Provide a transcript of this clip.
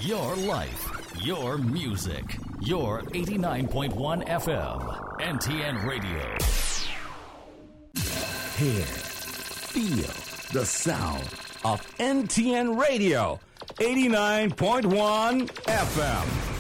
Your life, your music, your 89.1 FM, NTN Radio. Hear, feel the sound of NTN Radio, 89.1 FM.